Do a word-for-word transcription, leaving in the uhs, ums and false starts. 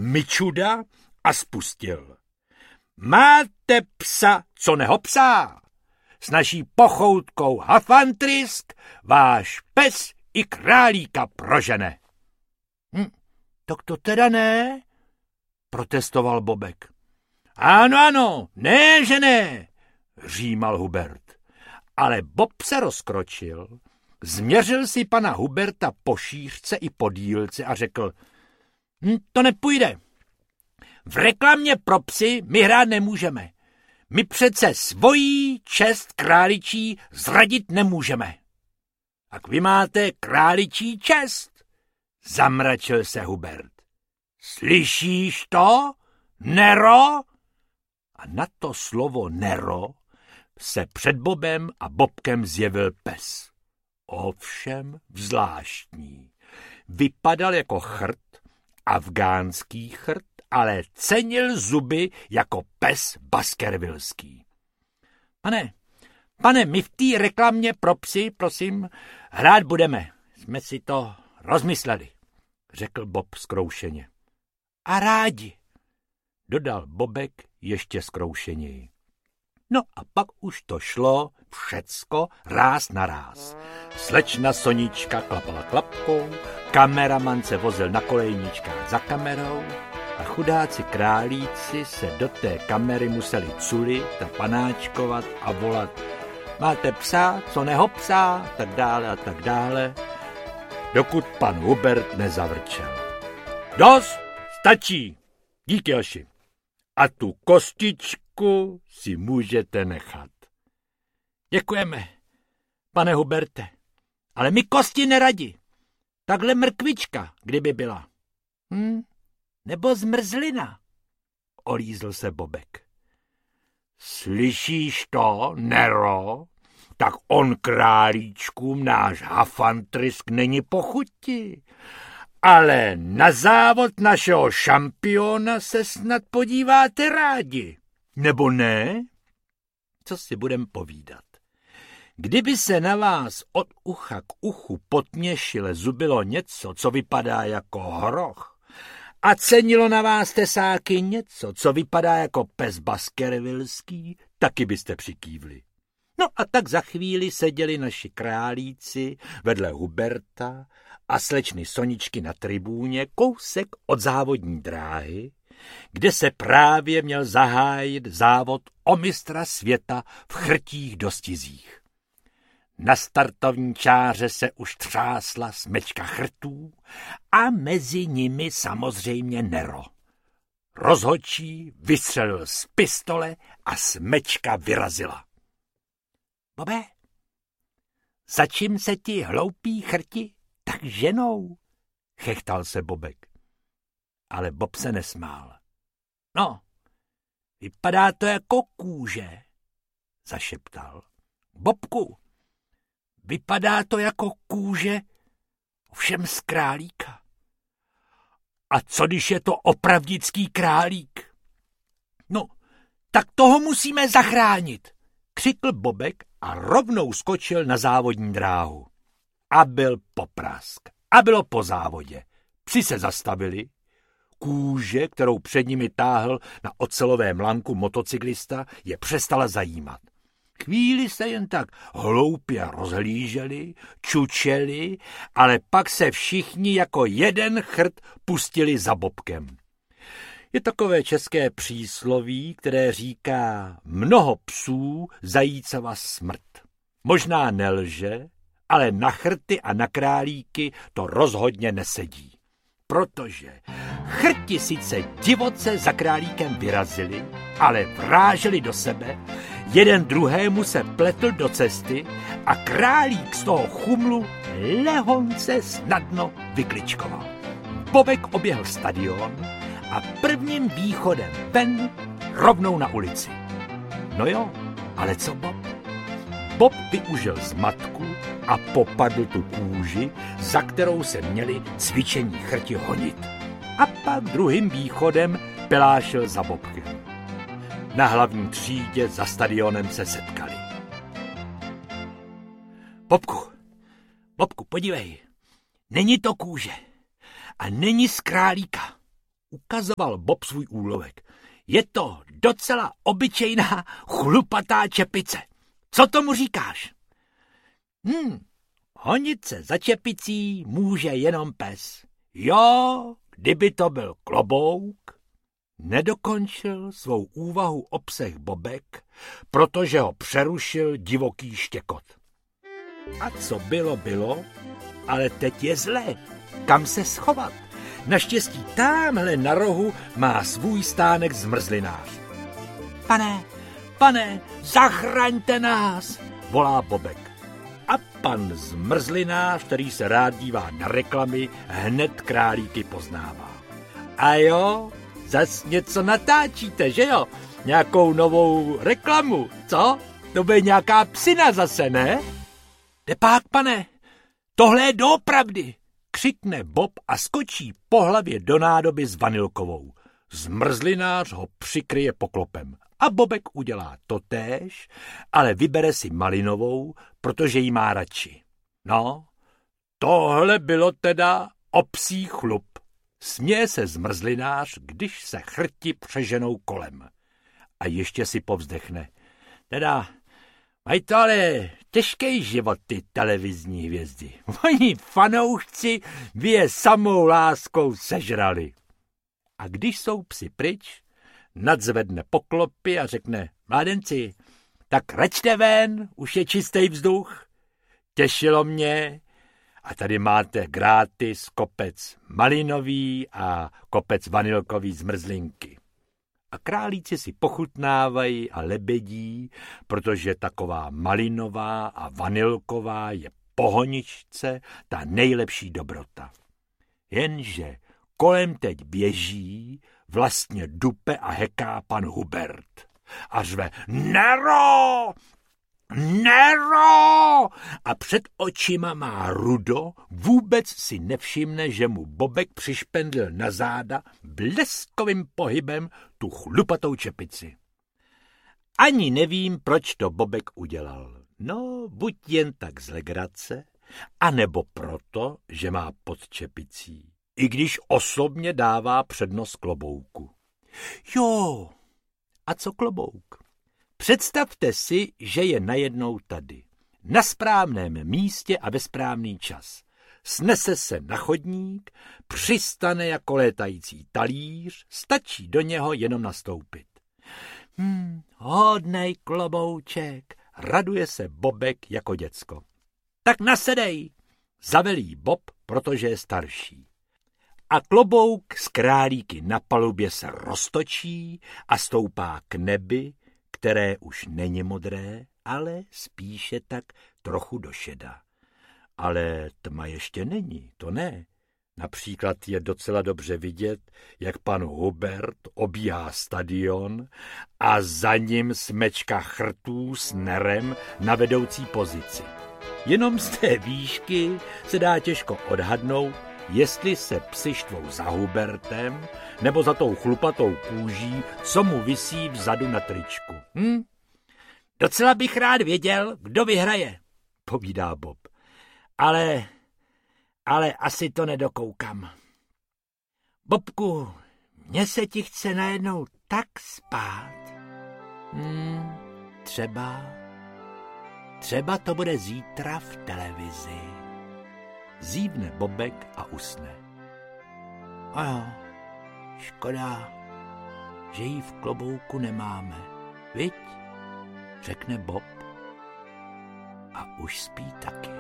myčuda a spustil. Máte psa, co nehopsá? S naší pochoutkou Hafantrisk váš pes i králíka prožene. Hm, tak to teda ne, protestoval Bobek. Ano, ano, ne, že ne, římal Hubert. Ale Bob se rozkročil, změřil si pana Huberta po šířce i po dílce a řekl, hm, to nepůjde. V reklamě pro psy my hrát nemůžeme. My přece svojí čest králičí zradit nemůžeme. Tak vy máte králičí čest, zamračil se Hubert. Slyšíš to, Nero? A na to slovo Nero se před Bobem a Bobkem zjevil pes. Ovšem zvláštní. Vypadal jako chrt, afgánský chrt, ale cenil zuby jako pes baskervilský. Pane, pane, my v té reklamě pro psy, prosím, hrát budeme. Jsme si to rozmysleli, řekl Bob zkroušeně. A rádi, dodal Bobek ještě zkroušeněji. No a pak už to šlo všecko ráz na ráz. Slečna Sonička klapala klapkou, kameraman se vozil na kolejničkách za kamerou a chudáci králíci se do té kamery museli culit a panáčkovat a volat máte psa, co nehopsá, tak dále a tak dále, dokud pan Hubert nezavrčel. Dost, stačí, díky Joši. A tu kostičku si můžete nechat. Děkujeme, pane Huberte, ale my kosti neradi. Takhle mrkvička, kdyby byla. Hm? Nebo zmrzlina, olízl se Bobek. Slyšíš to, Nero? Tak on králíčkům náš Hafantrisk není po chuti. Ale na závod našeho šampiona se snad podíváte rádi. Nebo ne? Co si budem povídat? Kdyby se na vás od ucha k uchu potměšile zubilo něco, co vypadá jako hroch, a cenilo na vás tesáky něco, co vypadá jako pes baskervilský, taky byste přikývli. No a tak za chvíli seděli naši králíci vedle Huberta a slečny Soničky na tribůně kousek od závodní dráhy, kde se právě měl zahájit závod o mistra světa v chrtích dostizích. Na startovní čáře se už třásla smečka chrtů a mezi nimi samozřejmě Nero. Rozhodčí vystřelil z pistole a smečka vyrazila. Bobe, začím se ti hloupí chrti tak ženou, chechtal se Bobek. Ale Bob se nesmál. No, vypadá to jako kůže, zašeptal. Bobku, vypadá to jako kůže, ovšem z králíka. A co když je to opravdický králík? No, tak toho musíme zachránit, křikl Bobek a rovnou skočil na závodní dráhu. A byl poprask. A bylo po závodě. Psi se zastavili. Kůže, kterou před nimi táhl na ocelovém lanku motocyklista, je přestala zajímat. Chvíli se jen tak hloupě rozhlíželi, čučeli, ale pak se všichni jako jeden chrt pustili za Bobkem. Je takové české přísloví, které říká mnoho psů zajícava smrt. Možná nelže, ale na chrty a na králíky to rozhodně nesedí. Protože chrti sice divoce za králíkem vyrazili, ale vráželi do sebe, jeden druhému se pletl do cesty a králík z toho chumlu lehonce snadno vykličkoval. Bobek oběhl stadion a prvním východem ven rovnou na ulici. No jo, ale co Bob? Bob využil zmatku a popadl tu kůži, za kterou se měli cvičení chrti honit. A pak druhým východem pelášil za Bobkem. Na hlavní třídě za stadionem se setkali. Bobku, Bobku, podívej, není to kůže a není z králíka. Ukazoval Bob svůj úlovek. Je to docela obyčejná chlupatá čepice. Co tomu říkáš? Hm, honit se za čepicí může jenom pes. Jo, kdyby to byl klobouk. Nedokončil svou úvahu o psech Bobek, protože ho přerušil divoký štěkot. A co bylo, bylo, ale teď je zlé. Kam se schovat? Naštěstí támhle na rohu má svůj stánek zmrzlinář. Pane, pane, zachraňte nás, volá Bobek. A pan zmrzlinář, který se rád dívá na reklamy, hned králíky poznává. A jo, zas něco natáčíte, že jo? Nějakou novou reklamu, co? To bude nějaká psina zase, ne? Depák, pane, tohle je doopravdy, křikne Bob a skočí po hlavě do nádoby s vanilkovou. Zmrzlinář ho přikryje poklopem a Bobek udělá totéž, ale vybere si malinovou, protože ji má radši. No, tohle bylo teda o psí chlup. Směje se zmrzlinář, když se chrti přeženou kolem. A ještě si povzdechne. Teda, mají to ale těžký život ty televizní hvězdy. Oni fanoušci by je samou láskou sežrali. A když jsou psi pryč, nadzvedne poklopy a řekne, mládenci, tak račte ven, už je čistý vzduch. Těšilo mě. A tady máte gratis kopec malinový a kopec vanilkový zmrzlinky. A králíci si pochutnávají a lebedí, protože taková malinová a vanilková je pohoničce ta nejlepší dobrota. Jenže kolem teď běží, vlastně dupe a heká pan Hubert. A řve, Nero! Nero! A před očima má Rudo, vůbec si nevšimne, že mu Bobek přišpendlil na záda bleskovým pohybem tu chlupatou čepici. Ani nevím, proč to Bobek udělal. No, buď jen tak z legrace, anebo proto, že má pod čepicí. I když osobně dává přednost klobouku. Jo, a co klobouk? Představte si, že je najednou tady, na správném místě a ve správný čas. Snese se na chodník, přistane jako létající talíř, stačí do něho jenom nastoupit. Hm, hodnej klobouček, raduje se Bobek jako děcko. Tak nasedej, zavelí Bob, protože je starší. A klobouk z králíky na palubě se roztočí a stoupá k nebi, které už není modré, ale spíše tak trochu do šeda. Ale tma ještě není, to ne. Například je docela dobře vidět, jak pan Hubert obíhá stadion a za ním smečka chrtů s nerem na vedoucí pozici. Jenom z té výšky se dá těžko odhadnout, jestli se psi štvou za Hubertem nebo za tou chlupatou kůží, co mu visí vzadu na tričku. Hm? Docela bych rád věděl, kdo vyhraje, povídá Bob. Ale, ale asi to nedokoukám. Bobku, mně se ti chce najednou tak spát. Hm, třeba, třeba to bude zítra v televizi. Zívne Bobek a usne. A jo, škoda, že ji v klobouku nemáme, viď? Řekne Bob a už spí taky.